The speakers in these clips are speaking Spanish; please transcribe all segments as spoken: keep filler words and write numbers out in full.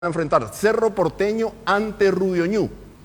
a enfrentar Cerro Porteño ante Rubioñú.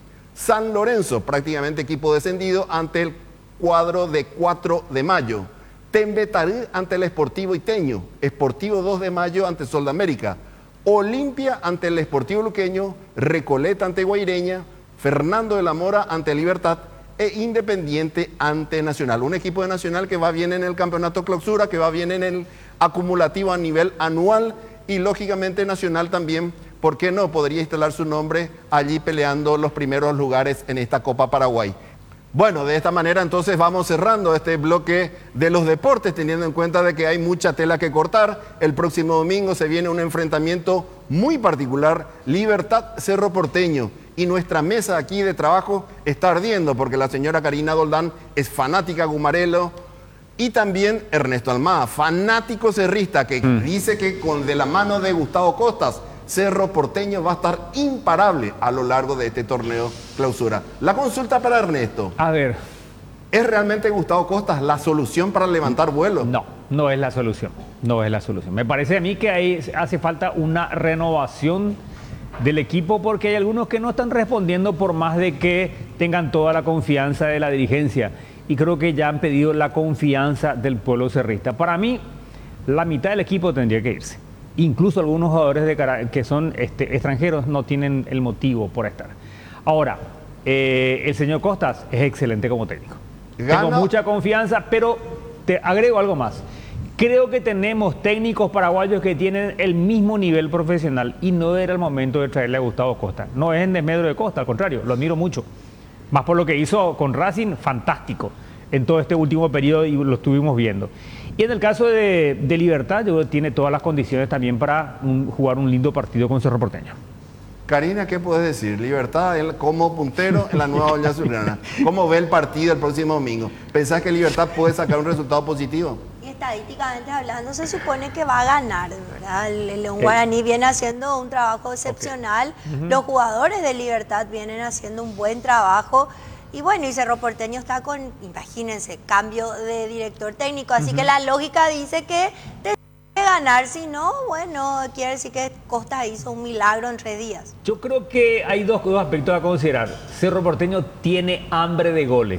San Lorenzo, prácticamente equipo descendido, ante el cuadro de cuatro de mayo. Tembetarí ante el Sportivo Iteño. Sportivo dos de mayo ante Sol de América. Olimpia ante el Sportivo Luqueño. Recoleta ante Guaireña. Fernando de la Mora ante Libertad. E Independiente ante Nacional. Un equipo de Nacional que va bien en el campeonato clausura, que va bien en el acumulativo a nivel anual y lógicamente Nacional también. ¿Por qué no? Podría instalar su nombre allí peleando los primeros lugares en esta Copa Paraguay. Bueno, de esta manera entonces vamos cerrando este bloque de los deportes, teniendo en cuenta de que hay mucha tela que cortar. El próximo domingo se viene un enfrentamiento muy particular, Libertad Cerro Porteño. Y nuestra mesa aquí de trabajo está ardiendo porque la señora Karina Doldán es fanática Gumarelo. Y también Ernesto Almada, fanático cerrista, que mm. dice que con de la mano de Gustavo Costas, Cerro Porteño va a estar imparable a lo largo de este torneo clausura. La consulta para Ernesto. A ver. ¿Es realmente Gustavo Costas la solución para levantar vuelo? No, no es la solución. No es la solución. Me parece a mí que ahí hace falta una renovación del equipo porque hay algunos que no están respondiendo por más de que tengan toda la confianza de la dirigencia. Y creo que ya han pedido la confianza del pueblo cerrista. Para mí, la mitad del equipo tendría que irse. Incluso algunos jugadores de que son este, extranjeros no tienen el motivo por estar. Ahora, eh, el señor Costas es excelente como técnico. Gana. Tengo mucha confianza, pero te agrego algo más. Creo que tenemos técnicos paraguayos que tienen el mismo nivel profesional y no era el momento de traerle a Gustavo Costas. No es en desmedro de Costa, al contrario, lo admiro mucho. Más por lo que hizo con Racing, fantástico en todo este último periodo y lo estuvimos viendo. Y en el caso de, de Libertad, yo creo que tiene todas las condiciones también para un, jugar un lindo partido con Cerro Porteño. Karina, ¿qué puedes decir? Libertad él como puntero en la nueva olla azulgrana. ¿Cómo ve el partido el próximo domingo? ¿Pensás que Libertad puede sacar un resultado positivo? Y estadísticamente hablando, se supone que va a ganar, ¿verdad? El León Guaraní viene haciendo un trabajo excepcional. Okay. Uh-huh. Los jugadores de Libertad vienen haciendo un buen trabajo. Y bueno, y Cerro Porteño está con, imagínense, cambio de director técnico. Así uh-huh. que la lógica dice que te que ganar, si no, bueno, quiere decir que Costa hizo un milagro en tres días. Yo creo que hay dos, dos aspectos a considerar. Cerro Porteño tiene hambre de goles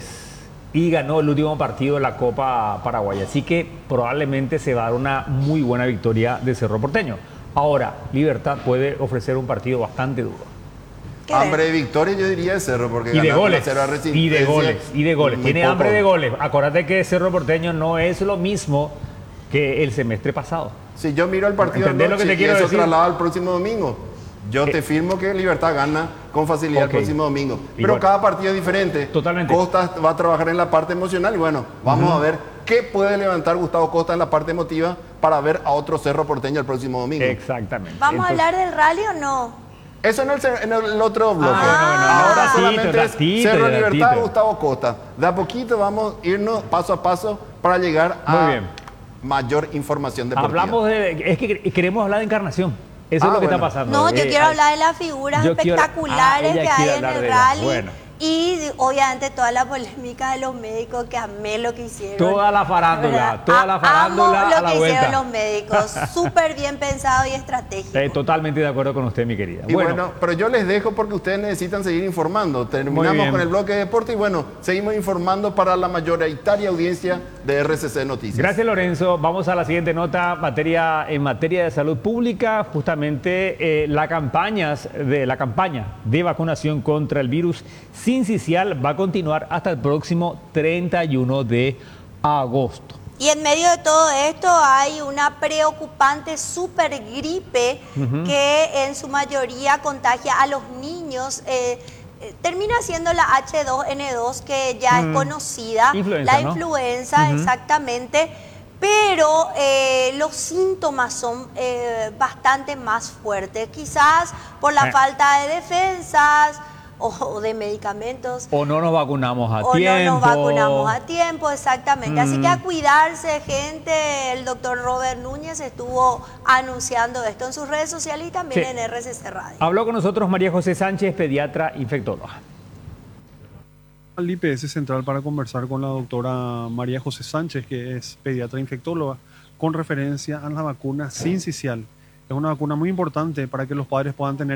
y ganó el último partido de la Copa Paraguay. Así que probablemente se va a dar una muy buena victoria de Cerro Porteño. Ahora, Libertad puede ofrecer un partido bastante duro. Hambre de victoria, yo diría de Cerro, porque y de goles, y de goles, y de goles. Tiene poco. hambre de goles. Acuérdate que Cerro Porteño no es lo mismo que el semestre pasado. Si yo miro el partido de lo que te y quiero eso decir? traslada al próximo domingo, yo eh, te firmo que Libertad gana con facilidad okay. el próximo domingo. Pero bueno, cada partido es diferente. Totalmente. Costa va a trabajar en la parte emocional y bueno, vamos uh-huh. a ver qué puede levantar Gustavo Costa en la parte emotiva para ver a otro Cerro Porteño el próximo domingo. Exactamente. ¿Vamos Entonces, a hablar del rally o no? Eso en el, en el otro bloque. Ah, no, no, no, Ahora ratito, solamente ratito, es Cerro ratito. Libertad, Gustavo Costa. De a poquito vamos a irnos paso a paso para llegar a Muy bien. mayor información deportiva. Hablamos de... Es que queremos hablar de Encarnación. Eso ah, es lo que bueno. está pasando. No, yo eh, quiero ay, hablar de las figuras espectaculares quiero, ah, que hay en el rally. Bueno. Y obviamente toda la polémica de los médicos, que amé lo que hicieron. Toda la farándula, toda la farándula Amo lo a la que vuelta. hicieron los médicos, súper bien pensado y estratégico. Estoy totalmente de acuerdo con usted, mi querida. Y bueno, bueno, pero yo les dejo porque ustedes necesitan seguir informando. Terminamos con el bloque de deporte y bueno, seguimos informando para la mayoritaria audiencia de R C C Noticias. Gracias, Lorenzo. Vamos a la siguiente nota, materia en materia de salud pública, justamente eh, la, campañas de, la campaña de vacunación contra el virus sincicial va a continuar hasta el próximo treinta y uno de agosto. Y en medio de todo esto hay una preocupante supergripe uh-huh. que en su mayoría contagia a los niños. Eh, eh, termina siendo la H dos N dos, que ya uh-huh. es conocida, influenza, la ¿no? influenza, uh-huh. exactamente. Pero eh, los síntomas son eh, bastante más fuertes, quizás por la eh. falta de defensas, o de medicamentos. O no nos vacunamos a o tiempo. O no nos vacunamos a tiempo, exactamente. Mm. Así que a cuidarse, gente. El doctor Robert Núñez estuvo anunciando esto en sus redes sociales y también sí. en R C C Radio. Habló con nosotros María José Sánchez, pediatra infectóloga. Al I P S Central para conversar con la doctora María José Sánchez, que es pediatra infectóloga, con referencia a la vacuna sincicial Es una vacuna muy importante para que los padres puedan tener